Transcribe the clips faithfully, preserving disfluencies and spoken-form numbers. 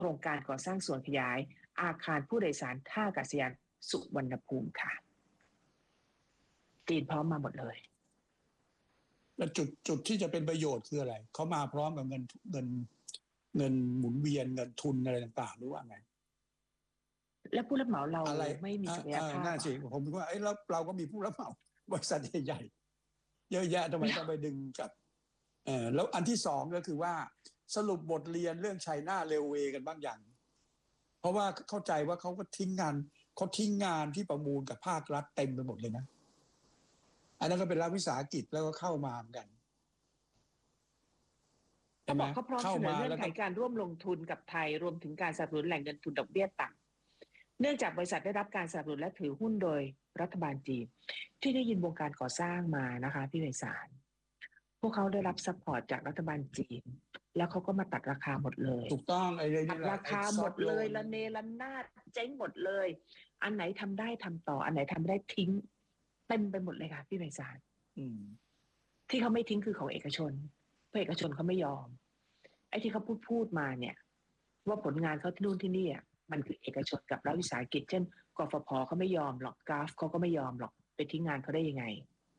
โครงการก่อสร้างส่วนขยายอาคารผู้โดยสารท่าอากาศยานสุวรรณภูมิค่ะจีนพร้อมมาหมดเลยแล้วจุดจุดที่จะเป็นประโยชน์คืออะไรเขามาพร้อมกับเงินเงินเงินหมุนเวียนเงินทุนอะไรต่างๆหรือว่าไงและผู้รับเหมาเราอะไรไม่มีศักยภาพน่าสิผมว่าไอ้เราเราก็มีผู้รับเหมาบริษัทใหญ่ๆเยอะแยะทำไมต้องไปดึงกับเออแล้วอันที่สองก็คือว่าสรุปบทเรียนเรื่องไชน่าเรลเวย์กันบ้างอย่างเพราะว่าเข้าใจว่าเขาก็ทิ้งงานเขาทิ้งงานที่ประมูลกับภาครัฐเต็มไปหมดเลยนะอันนั้นก็เป็นรัฐวิสาหกิจแล้วก็เข้ามาเหมือนกันเขาบอกเขาพร้อมเสนอเงื่อนไขการร่วมลงทุนกับไทยรวมถึงการสนับสนุนแหล่งเงินทุนดอกเบี้ยต่ำเนื่องจากบริษัทได้รับการสนับสนุนและถือหุ้นโดยรัฐบาลจีนที่ได้ยินวงการก่อสร้างมานะคะพี่ไพศาลพวกเขาได้รับซัพพอร์ตจากรัฐบาลจีนแล้วเขาก็มาตัดราคาหมดเลยถูกต้องไอ้เรื่องตัดราคาหมดเลยละเนระนาดเจ๊งหมดเลยอันไหนทำได้ทำต่ออันไหนทำได้ทิ้งเต็มไปหมดเลยค่ะพี่ไพศาลที่เขาไม่ทิ้งคือของเอกชนเพราะเอกชนเขาไม่ยอมไอ้ที่เขาพูดพูดมาเนี่ยว่าผลงานเขาที่นู่นที่นี่มันคือเอกชนกับรัฐวิสาหกิจเช่นกฟผเขาไม่ยอมหรอกกราฟเขาก็ไม่ยอมหรอกไปทิ้งงานเขาได้ยังไง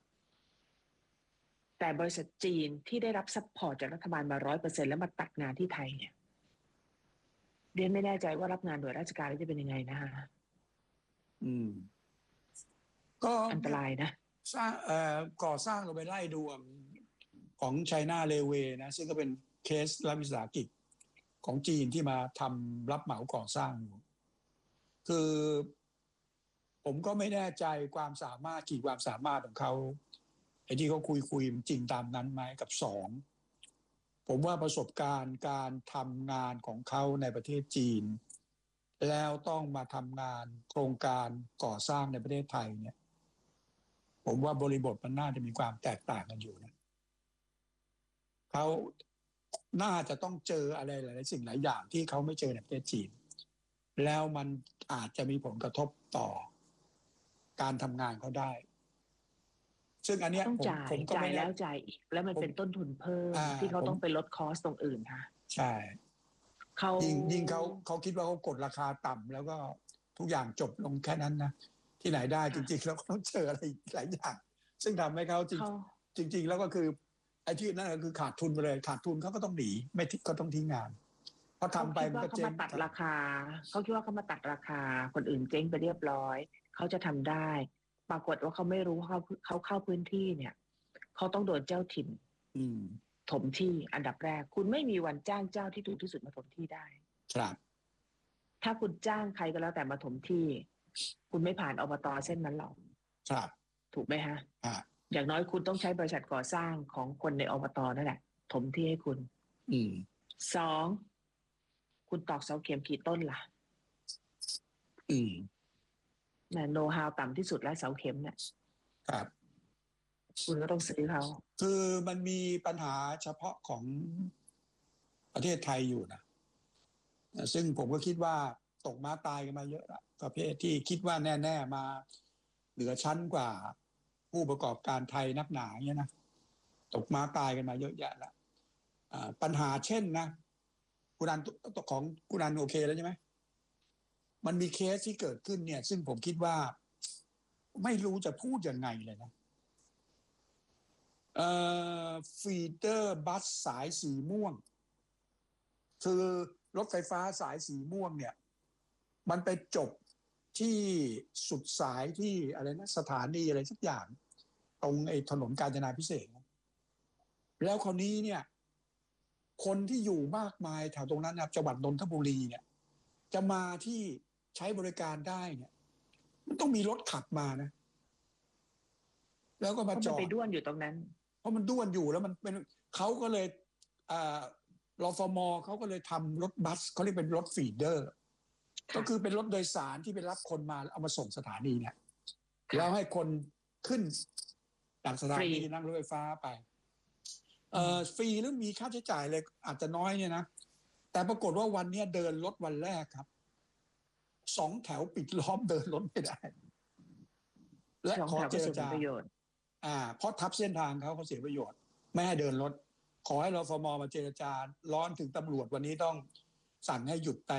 แต่บริษัทจีนที่ได้รับซัพพอร์ตจากรัฐบาลมาร้อยเปอร์เซ็นต์แล้วมาตัดงานที่ไทยเนี่ยเรียนไม่แน่ใจว่ารับงานโดยราชการแล้วจะเป็นยังไงนะฮะอืมก็อันตรายนะสร้างเอ่อก่อสร้างเราไปไล่ดูของไชน่าเรลเวย์นะซึ่งก็เป็นเคสรัฐวิสาหกิจของจีนที่มาทำรับเหมาก่อสร้างอยู่คือผมก็ไม่แน่ใจความสามารถขีดความสามารถของเขาไอ้ที่เขาคุยคุยจริงตามนั้นไหมกับสองผมว่าประสบการณ์การทำงานของเขาในประเทศจีนแล้วต้องมาทำงานโครงการก่อสร้างในประเทศไทยเนี่ยผมว่าบริบทมันน่าจะมีความแตกต่างกันอยู่นะเขาน่าจะต้องเจออะไรหลายสิ่งหลายอย่างที่เขาไม่เจอในประเทศจีนแล้วมันอาจจะมีผลกระทบต่อการทำงานเขาได้ซึ่งอันเนี้ยต้องจ่ายจ่ายแล้วจ่ายอีกแล้วมันเป็นต้นทุนเพิ่มที่เขาต้องไปลดคอสตรงอื่นค่ะใช่เขายิ่งยิ่งเขาเขาคิดว่าเขากดราคาต่ำแล้วก็ทุกอย่างจบลงแค่นั้นนะที่ไหนได้จริงๆแล้วต้องเจออะไรหลายอย่างซึ่งทำให้เขาจริงจริงๆแล้วก็คือไอ้ที่นั่นก็คือขาดทุนไปเลยขาดทุนเขาก็ต้องหนีไม่ทิ้งก็ต้องทิ้งงานเพราะทำไปมันก็เจ๊งเขามาตัดราคาเขาคิดว่าเขามาตัดราคาคนอื่นเจ๊งไปเรียบร้อยเขาจะทำได้ปรากฏว่าเขาไม่รู้เขาเขาเข้าพื้นที่เนี่ยเขาต้องโดนเจ้าถิ่นถมที่อันดับแรกคุณไม่มีวันจ้างเจ้าที่ถูกที่สุดมาถมที่ได้ครับถ้าคุณจ้างใครก็แล้วแต่มาถมที่คุณไม่ผ่านอบต.เส้นนั้นหรอกครับถูกไหมฮะอ่าอย่างน้อยคุณต้องใช้บริษัทก่อสร้างของคนในอบต.นั่นแหละถมที่ให้คุณอืมสองคุณตอกเสาเข็มกี่ต้นล่ะอืมน่ะโนฮาวต่ำที่สุดแล้วเสาเข็มเนี่ยครับคุณก็ต้องซื้อเขาคือมันมีปัญหาเฉพาะของประเทศไทยอยู่นะซึ่งผมก็คิดว่าตกม้าตายกันมาเยอะละประเภทที่คิดว่าแน่ๆมาเหนือชั้นกว่าผู้ประกอบการไทยนักหนาเนี่ยนะตกม้าตายกันมาเยอะแยะละปัญหาเช่นนะคุณอันของคุณอันโอเคแล้วใช่ไหมมันมีเคสที่เกิดขึ้นเนี่ยซึ่งผมคิดว่าไม่รู้จะพูดยังไงเลยนะเอ่อฟีเดอร์บัสสายสีม่วงคือรถไฟฟ้าสายสีม่วงเนี่ยมันไปจบที่สุดสายที่อะไรนะสถานีอะไรสักอย่างตรงไอ้ถนนกาญจนาภิเษกแล้วคราวนี้เนี่ยคนที่อยู่มากมายแถวตรงนั้นนะจังหวัดนนทบุรีเนี่ยจะมาที่ใช้บริการได้เนี่ยมันต้องมีรถขับมานะแล้วก็มาจอดไปด้วนอยู่ตรงนั้นเพราะมันด้วนอยู่แล้วมันเป็นเขาก็เลยอ่ารฟมเขาก็เลยทำรถบัสเขาเรียกเป็นรถฟีเดอร์ก็คือเป็นรถโดยสารที่ไปรับคนมาเอามาส่งสถานีเนี่ยแล้วให้คนขึ้นจากสถานีนั่งรถไฟฟ้าไปเอ่อฟรีหรือมีค่าใช้จ่ายเลยอาจจะน้อยเนี่ยนะแต่ปรากฏว่าวันนี้เดินรถวันแรกครับสองแถวปิดล้อมเดินรถไม่ได้และขอเจรจาอ่าเพราะทับเส้นทางเขาเขาเสียประโยชน์ไม่ให้เดินรถขอให้รฟมมาเจรจาร้อนถึงตำรวจวันนี้ต้องสั่งให้หยุดแต่